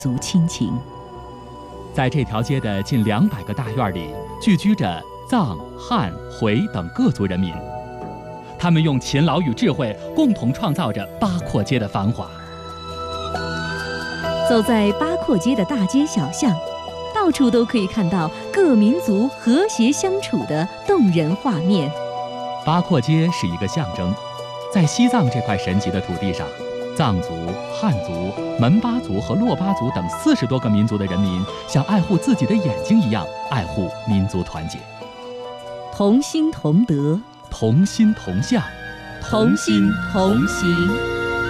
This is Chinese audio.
族亲情。 在这条街的近200个大院里，聚居着藏、汉、回等各族人民，他们用勤劳与智慧，共同创造着八廓街的繁华。 走在八廓街的大街小巷，到处都可以看到各民族和谐相处的动人画面。 八廓街是一个象征，在西藏这块神奇的土地上，藏族、汉族、门巴族和珞巴族等40多个民族的人民，像爱护自己的眼睛一样爱护民族团结。 同心同德， 同心同向， 同心同行。